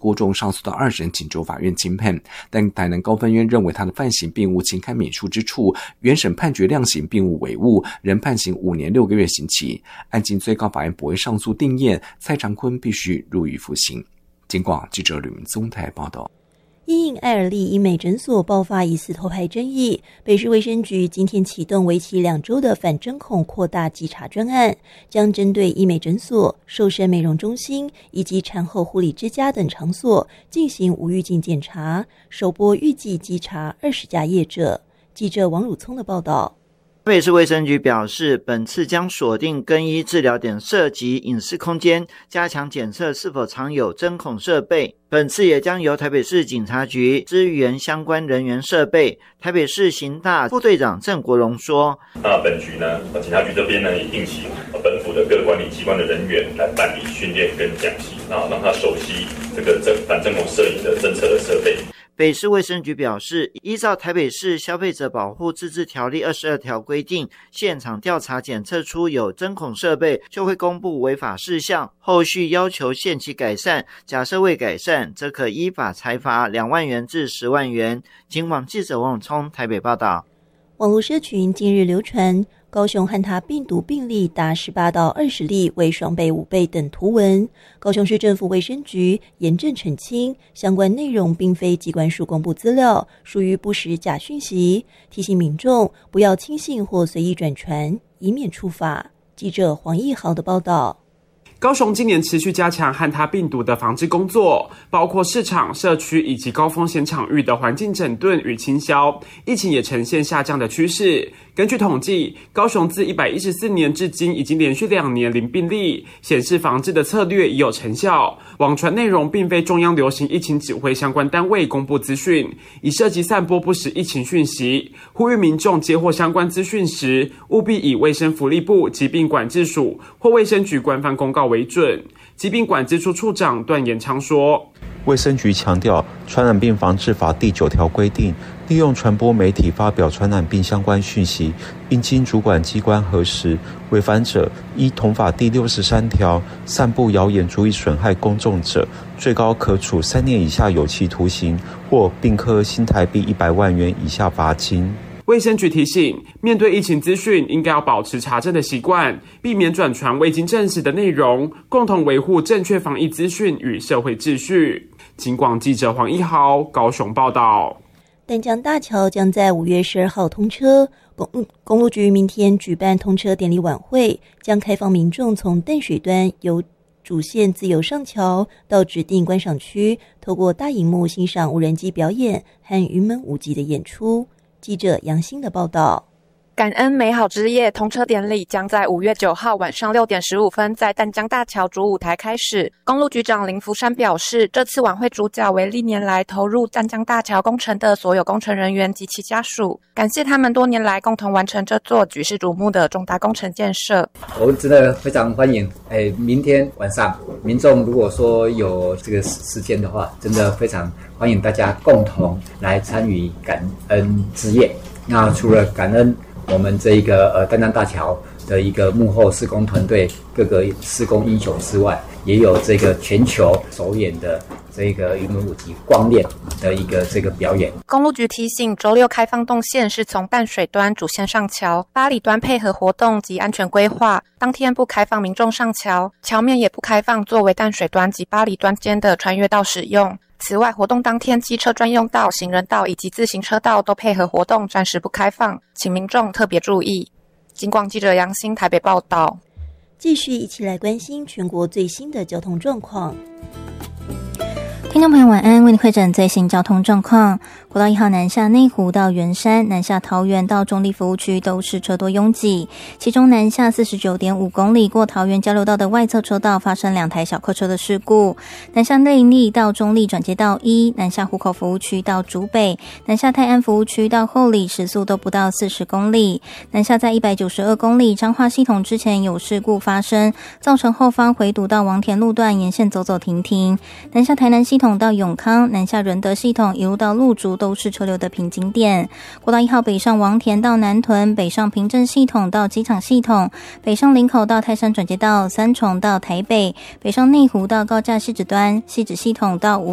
郭仲上诉的2审请求法院轻判，但台南高分院认为他的犯行并无情堪免恕之处，原审判决量刑并无违误，仍判刑5年6个月刑期。案经最高法院驳回上诉定谳，蔡长坤必须入狱服刑。警广记者吕明宗台报道。 因应爱尔利医美诊所爆发疑似偷拍争议，北市卫生局今天启动为期2周的反针孔扩大稽查专案，将针对医美诊所、瘦身美容中心以及产后护理之家等场所进行无预警检查，首波预计稽查20家业者。记者王汝聪的报道。 台北市卫生局表示，本次将锁定更衣治疗点涉及隐私空间，加强检测是否藏有针孔设备。本次也将由台北市警察局支援相关人员设备。台北市刑大副队长郑国荣说： 那本局呢，警察局这边呢也聘请本府的各管理机关的人员来办理训练跟讲习，让他熟悉这个反针孔摄影的侦测的设备。 北市卫生局表示，依照台北市消费者保护自治条例22条规定，现场调查检测出有针孔设备，就会公布违法事项，后续要求限期改善，假设未改善，则可依法裁罚2万元至10万元。警广记者王永聪台北报道。 网络社群近日流传高雄汉他病毒病例达18到20例，为双倍、5倍等图文。高雄市政府卫生局严正澄清，相关内容并非疾管署公布资料，属于不实假讯息，提醒民众不要轻信或随意转传，以免触法。记者黄义豪的报道。 高雄今年持续加强汉他病毒的防治工作，包括市场、社区以及高风险场域的环境整顿与清消，疫情也呈现下降的趋势。根据统计，高雄自114年至今已经连续2年零病例，显示防治的策略已有成效。网传内容并非中央流行疫情指挥相关单位公布资讯，已涉及散播不实疫情讯息，呼吁民众接获相关资讯时，务必以卫生福利部疾病管制署或卫生局官方公告为准。疾病管制处处长段延昌说， 卫生局强调，传染病防治法第9条规定，利用传播媒体发表传染病相关讯息，应经主管机关核实，违反者依同法第63条散布谣言足以损害公众者，最高可处3年以下有期徒刑，或并科新台币100万元以下罚金。 卫生局提醒，面对疫情资讯，应该要保持查证的习惯，避免转传未经证实的内容，共同维护正确防疫资讯与社会秩序。警广记者黄一豪高雄报道。 淡江大桥将在5月12号通车，公路局明天举办通车典礼晚会，将开放民众从淡水端由主线自由上桥到指定观赏区，透过大荧幕欣赏无人机表演和云门舞集的演出。记者杨欣的报道。 感恩美好之夜通车典礼将在5月9号晚上6点15分在淡江大桥主舞台开始。公路局长林福山表示，这次晚会主角为历年来投入淡江大桥工程的所有工程人员及其家属，感谢他们多年来共同完成这座举世瞩目的重大工程建设。 我们真的非常欢迎，明天晚上民众如果说有这个时间的话，真的非常欢迎大家共同来参与感恩之夜。那除了感恩我们这一个淡江大桥的一个幕后施工团队各个施工英雄之外，也有这个全球首演的这个云门舞集光练的一个这个表演。 公路局提醒，周六开放动线是从淡水端主线上桥，八里端配合活动及安全规划，当天不开放民众上桥，桥面也不开放作为淡水端及八里端间的穿越道使用。此外，活动当天机车专用道、行人道以及自行车道都配合活动暂时不开放，请民众特别注意。警广记者杨欣台北报道。 继续一起来关心全国最新的交通状况。 听众朋友晚安，为您汇整最新交通状况。国道1号南下内湖到圆山，南下桃园到中立服务区都是车多拥挤，其中南下 49.5 公里过桃园交流道的外侧车道发生2台小客车的事故，南下内坜到中立转接道1，南下湖口服务区到竹北，南下泰安服务区到后里时速都不到40公里，南下在192公里彰化系统之前有事故发生，造成后方回堵到王田路段沿线走走停停，南下台南系统到永康，南下仁德系统一路到路竹都是车流的瓶颈点。国道1号北上王田到南屯，北上平镇系统到机场系统，北上林口到泰山转接道，三重到台北，北上内湖到高架汐止端，汐止系统到